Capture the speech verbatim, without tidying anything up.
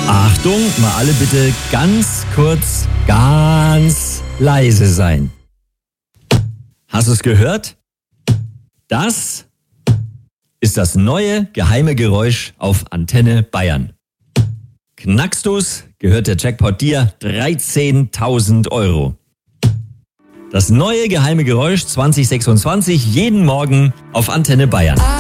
Achtung, mal alle bitte ganz kurz, ganz leise sein. Hast du es gehört? Das ist das neue geheime Geräusch auf Antenne Bayern. Knackst du's, gehört der Jackpot dir, dreizehntausend Euro. Das neue geheime Geräusch zwanzig sechsundzwanzig jeden Morgen auf Antenne Bayern.